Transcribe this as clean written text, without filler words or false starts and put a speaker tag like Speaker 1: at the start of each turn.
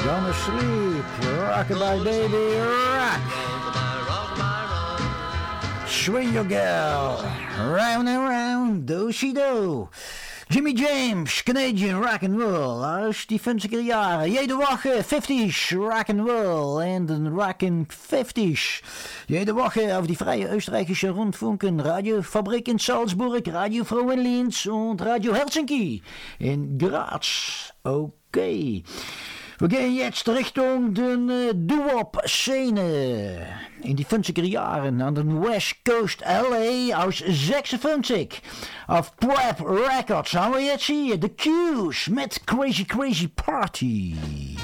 Speaker 1: Gonna sleep, rockabye baby, rock. Swing your girl, round and round, do-she-do. Jimmy James, Canadian rock and roll, aus die 50er jaren. Jede Woche 50s rock and roll en de rockin' 50s. Jede Woche auf die freie österreichische Rundfunken, Radiofabrik in Salzburg, Radio Froh in Linz und Radio Helsinki in Graz. Okay. Wir gehen jetzt Richtung den Doo-Wop-Szene. In die 50er Jahren an den West Coast LA aus 56. Auf Prep Records haben wir jetzt hier The Q's mit Crazy Crazy Party.